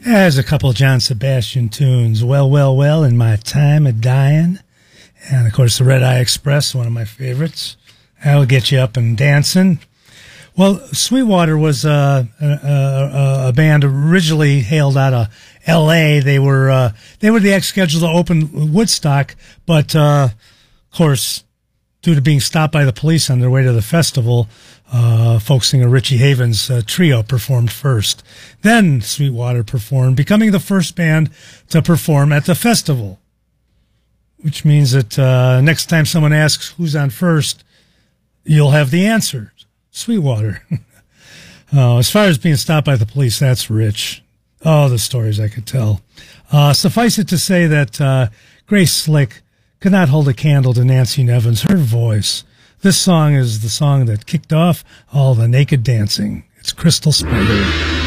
There's a couple of John Sebastian tunes. Well, well, well, In My Time of Dying. And, of course, the Red Eye Express, one of my favorites. That'll get you up and dancing. Well, Sweetwater was a band originally hailed out of L.A. They were the act scheduled to open Woodstock, but, of course, due to being stopped by the police on their way to the festival, folk singer Richie Havens' trio performed first. Then Sweetwater performed, becoming the first band to perform at the festival, which means that next time someone asks who's on first, you'll have the answer. Sweetwater. As far as being stopped by the police, that's rich. Oh, the stories I could tell. Suffice it to say that Grace Slick could not hold a candle to Nancy Nevins. Her voice. This song is the song that kicked off all the naked dancing. It's Crystal Splendor.